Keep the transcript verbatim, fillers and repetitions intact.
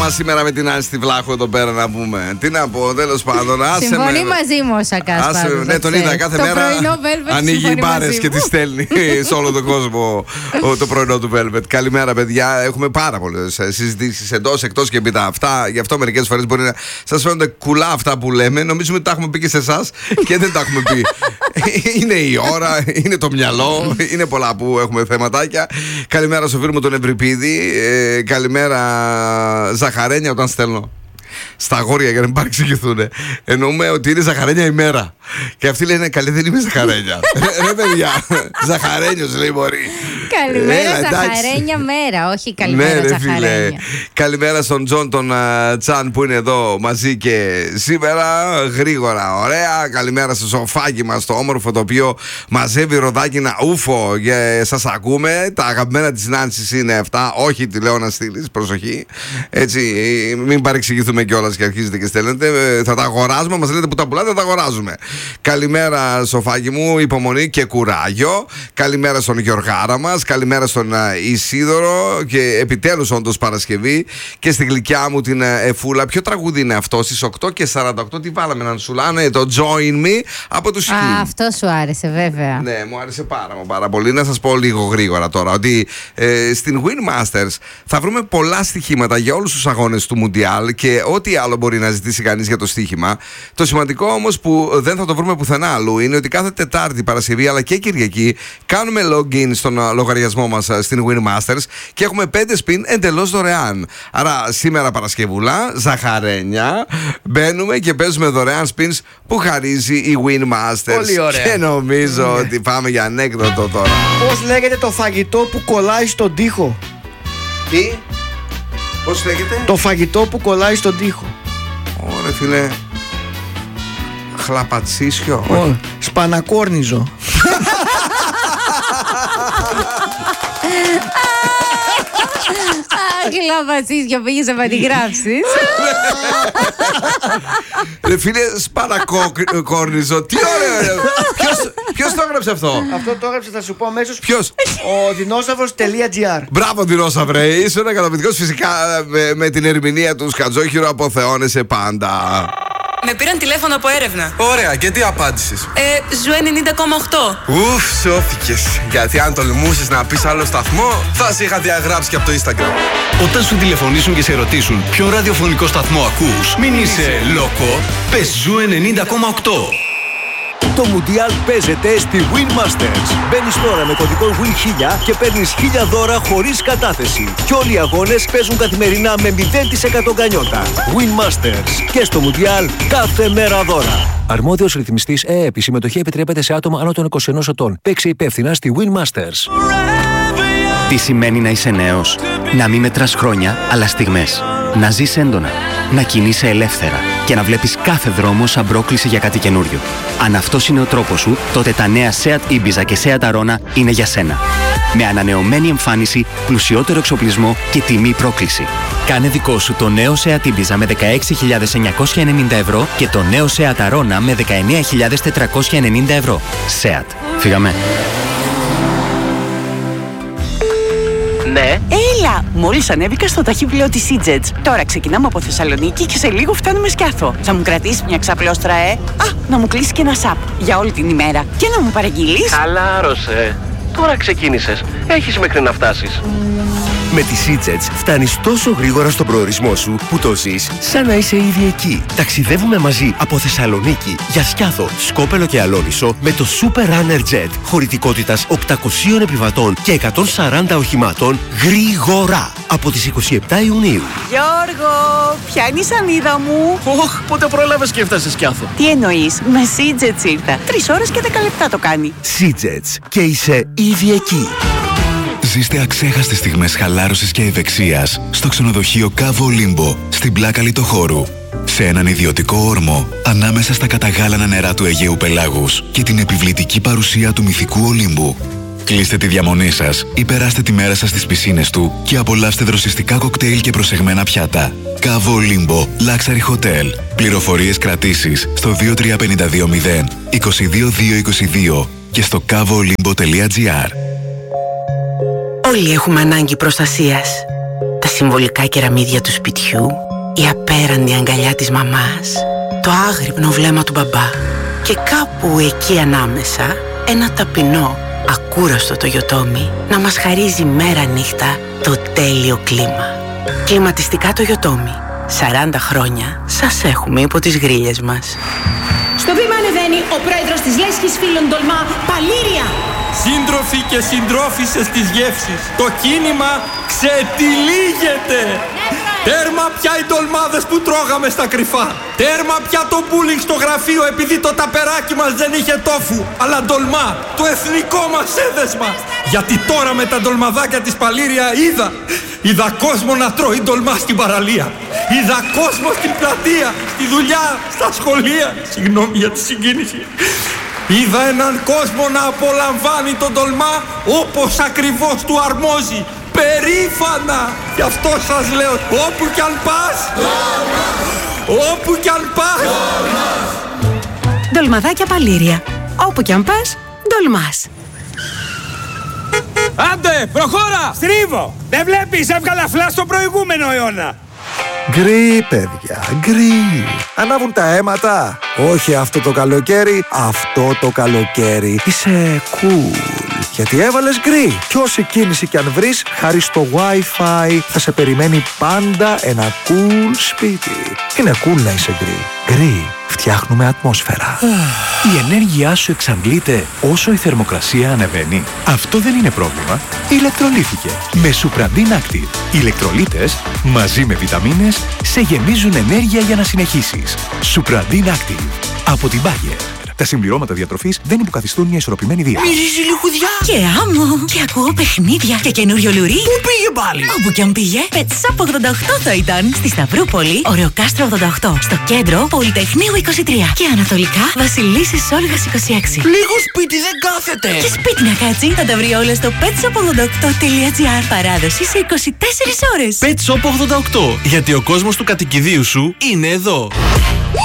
θέμα σήμερα με την Άνση Βλάχου εδώ πέρα να πούμε. Τι να πω, τέλος πάντων. Συμφωνεί μαζί μου ο Σακάς. Ναι, τον είδα κάθε το μέρα. Ανοίγει οι μπάρες και τις στέλνει σε όλο τον κόσμο το πρωινό του Velvet. Καλημέρα, παιδιά. Έχουμε πάρα πολλές συζητήσεις εντός, εκτός και επί αυτά. Γι' αυτό μερικές φορές μπορεί να σας φαίνονται κουλά αυτά που λέμε. Νομίζουμε ότι τα έχουμε πει και σε εσάς και δεν τα έχουμε πει. Είναι η ώρα, είναι το μυαλό, είναι πολλά που έχουμε θεματάκια. Καλημέρα στο φίλο μου τον Ευρυπίδη. Ε, καλημέρα Ζαχαρένια όταν στέλνω στα αγόρια για να μην παρεξηγηθούν. Εννοούμε ότι είναι Ζαχαρένια ημέρα. Και αυτοί λένε καλή, δεν είμαι Ζαχαρένια. Ρε παιδιά, Ζαχαρένιος λέει μπορεί. Καλημέρα Ζαχαρένια μέρα, όχι καλημέρα ναι, Ζαχαρένια. Καλημέρα στον Τζον τον uh, Τσάν που είναι εδώ μαζί και σήμερα. Γρήγορα, ωραία. Καλημέρα στο σοφάκι μας, το όμορφο το οποίο μαζεύει ροδάκινα ούφο. Και σας ακούμε. Τα αγαπημένα της Νάνσης είναι αυτά. Όχι τη λέω να στείλεις, προσοχή. Έτσι, μην παρεξηγηθούμε κιόλας και αρχίζετε και στέλνετε. Θα τα αγοράζουμε, μας λέτε που τα πουλάτε, θα τα αγοράζουμε. Καλημέρα σοφάκι μου, υπομονή και κουράγιο. Καλημέρα στον Γιωργάρα μας. Καλημέρα στον Ισίδωρο. Και επιτέλους όντως Παρασκευή. Και στη γλυκιά μου την Εφούλα. Ποιο τραγούδι είναι αυτό? Στις οκτώ και σαράντα οκτώ τι βάλαμε να σουλάνε? Το Join Me από τους Χιν. Α, αυτό σου άρεσε βέβαια. Ναι, μου άρεσε πάρα, πάρα πολύ. Να σας πω λίγο γρήγορα τώρα ότι ε, στην Win Masters θα βρούμε πολλά στοιχήματα για όλους τους αγώνες του Μουντιάλ και ό,τι άλλο μπορεί να ζητήσει κανείς για το στοίχημα. Το σημαντικό όμως που δεν θα το βρούμε πουθενά αλλού είναι ότι κάθε Τετάρτη, Παρασκευή αλλά και Κυριακή κάνουμε login στον λογαριασμό μας στην Win Masters και έχουμε πέντε spin εντελώς δωρεάν. Άρα σήμερα Παρασκευούλα, Ζαχαρένια, μπαίνουμε και παίζουμε δωρεάν spins που χαρίζει η Win Masters. Πολύ ωραία. Και νομίζω mm. ότι πάμε για ανέκδοτο τώρα. Πώς λέγεται το φαγητό που κολλάει στον τοίχο? Τι? Πώς λέγεται? Το φαγητό που κολλάει στον τοίχο. Ωραία φίλε. Χλαπατσίσιο. Oh, σπανακόρνιζο. Χλαπατσίσιο, πήγες να τη γράψεις. Ρε φίλε, σπανακόρνιζο. Τι ωραίο. Ποιος το έγραψε αυτό? Αυτό το έγραψε, θα σου πω αμέσως. Ποιος? Ο δεινόσαυρος.gr. Μπράβο δεινόσαυρε, είσαι ένα καταπληκτικός. Φυσικά με, με την ερμηνεία του Σκατζόχυρο αποθεώνεσαι πάντα. Με πήραν τηλέφωνο από έρευνα. Ωραία, και τι απάντησες? Ε, Ζου ενενήντα κόμμα οκτώ. Ουφ, σώθηκες. Γιατί αν τολμούσες να πεις άλλο σταθμό, θα σε είχα διαγράψει και από το Instagram. Όταν σου τηλεφωνήσουν και σε ρωτήσουν ποιο ραδιοφωνικό σταθμό ακούς, μην είσαι λόκο, πες Ζου ενενήντα κόμμα οκτώ. Το Μουντιάλ παίζεται στη Win Masters. Μπαίνεις τώρα με κωδικό Win χίλια και παίρνεις χίλια δώρα χωρίς κατάθεση. Και όλοι οι αγώνες παίζουν καθημερινά με μηδέν τοις εκατό γκανιότα. Win Masters. Και στο Μουντιάλ κάθε μέρα δώρα. Αρμόδιος ρυθμιστής ΕΕΠ. Η συμμετοχή επιτρέπεται σε άτομα άνω των είκοσι ενός ετών. Παίξε υπεύθυνα στη Win Masters. Τι σημαίνει να είσαι νέος? Να μην μετράς χρόνια, αλλά στιγμές. Να ζεις έντονα. Να κινείσαι ελεύθερα. Και να βλέπεις κάθε δρόμο σαν πρόκληση για κάτι καινούριο. Αν αυτός είναι ο τρόπος σου, τότε τα νέα Seat Ibiza και Seat Arona είναι για σένα. Με ανανεωμένη εμφάνιση, πλουσιότερο εξοπλισμό και τιμή πρόκληση. Κάνε δικό σου το νέο Seat Ibiza με δεκαέξι χιλιάδες εννιακόσια ενενήντα ευρώ και το νέο Seat Arona με δεκαεννέα χιλιάδες τετρακόσια ενενήντα ευρώ. Seat. Φύγαμε. Ναι. Έλα! Μόλις ανέβηκα στο ταχύπλαιο της Σίτζετς. Τώρα ξεκινάμε από Θεσσαλονίκη και σε λίγο φτάνουμε Σκιάθο. Θα μου κρατήσεις μια ξαπλώστρα, ε? Α, να μου κλείσει και ένα σαπ για όλη την ημέρα. Και να μου παραγγείλεις. Χαλάρωσε. Τώρα ξεκίνησες. Έχεις μέχρι να φτάσεις. Με τη Σίτζετς φτάνεις τόσο γρήγορα στον προορισμό σου που το ζεις σαν να είσαι ήδη εκεί. Ταξιδεύουμε μαζί από Θεσσαλονίκη για Σκιάθο, Σκόπελο και Αλόνισο με το Super Runner Jet χωρητικότητας οκτακοσίων επιβατών και εκατόν σαράντα οχημάτων γρήγορα από τις είκοσι επτά Ιουνίου. Γιώργο, ποια είναι η σανίδα μου? Ωχ, πότε πρόλαβες και έφτασες Σκιάθο? Τι εννοείς? Με Σίτζετς ήρθα. Τρεις ώρες και δέκα λεπτά το κάνει. Σίτζετς και είσαι ήδη εκεί. Ζήστε αξέχαστες στιγμές χαλάρωσης και ευεξίας στο ξενοδοχείο Κάβο Ολύμπο στην πλάκα Λιτοχώρου. Σε έναν ιδιωτικό όρμο ανάμεσα στα καταγάλανα νερά του Αιγαίου Πελάγους και την επιβλητική παρουσία του μυθικού Ολύμπου. Κλείστε τη διαμονή σας ή περάστε τη μέρα σας στις πισίνες του και απολαύστε δροσιστικά κοκτέιλ και προσεγμένα πιάτα. Κάβο Ολύμπο Luxury Hotel. Πληροφορίες κρατήσεις στο δύο τρία πέντε δύο μηδέν είκοσι δύο δύο είκοσι δύο και στο κάβο ολύμπο τελεία τζι άρ. Όλοι έχουμε ανάγκη προστασίας. τα συμβολικά κεραμίδια του σπιτιού, η απέραντη αγκαλιά της μαμάς, το άγρυπνο βλέμμα του μπαμπά και κάπου εκεί ανάμεσα ένα ταπεινό, ακούραστο το Toyotomi να μας χαρίζει μέρα νύχτα το τέλειο κλίμα. Κλιματιστικά το Toyotomi. σαράντα χρόνια σας έχουμε υπό τις γρίλες μας. Στο βήμα ανεβαίνει ο πρόεδρος της Λέσχης Φίλων Ντολμά, Παλήρια. Σύντροφοι και συντρόφισσες της γεύσης, το κίνημα ξετυλίγεται. Τέρμα πια οι ντολμάδες που τρώγαμε στα κρυφά. Τέρμα πια το μπούλινγκ στο γραφείο επειδή το ταπεράκι μας δεν είχε τόφου. Αλλά ντολμά, το εθνικό μας έδεσμα. Γιατί τώρα με τα ντολμαδάκια της Παλήρια είδα. Είδα κόσμο να τρώει ντολμά στην παραλία. Είδα κόσμο στην πλατεία, στη δουλειά, στα σχολεία. Συγγνώμη για τη συγκίνηση. Είδα έναν κόσμο να απολαμβάνει τον ντολμά όπως ακριβώς του αρμόζει. Περήφανα! Γι' αυτό σας λέω, όπου κι αν πας, όπου κι αν πας. Ντολμαδάκια Παλήρια. Όπου κι αν πας, ντολμάς. Άντε, προχώρα! Στρίβω! Δεν βλέπεις, έβγαλα φλά στο προηγούμενο αιώνα. Γκρι, παιδιά, γκρι. Ανάβουν τα αίματα. Όχι αυτό το καλοκαίρι, αυτό το καλοκαίρι. Είσαι cool. Γιατί έβαλες γκρι. Κι όση κίνηση κι αν βρεις, χάρη στο Wi-Fi θα σε περιμένει πάντα ένα cool σπίτι. Είναι cool να είσαι γκρι. Γκρι. Φτιάχνουμε ατμόσφαιρα. Η ενέργειά σου εξαντλείται όσο η θερμοκρασία ανεβαίνει. Αυτό δεν είναι πρόβλημα. Ηλεκτρολήθηκε με Supradin Active. Οι ηλεκτρολίτες μαζί με βιταμίνες σε γεμίζουν ενέργεια για να συνεχίσεις. Supradin Active από την Bayer. Τα συμπληρώματα διατροφής δεν υποκαθιστούν μια ισορροπημένη διάθεση. Μυρίζει λιχουδιά και άμμο. Και ακούω παιχνίδια και καινούριο λουρί. Πού πήγε πάλι? Όπου κι αν πήγε, Pet Shop ογδόντα οκτώ θα ήταν. Στη Σταυρούπολη, Ωρεοκάστρο ογδόντα οκτώ. Στο κέντρο, Πολυτεχνείου είκοσι τρία. Και ανατολικά, Βασιλίσσης Όλγας είκοσι έξι. Λίγο σπίτι δεν κάθεται. Και σπίτι να κάτσει, θα τα βρει όλα στο pet shop ογδόντα οκτώ τελεία τζι άρ. Παράδοση σε είκοσι τέσσερις ώρες. Pet Shop ογδόντα οκτώ. Γιατί ο κόσμος του κατοικιδίου σου είναι εδώ.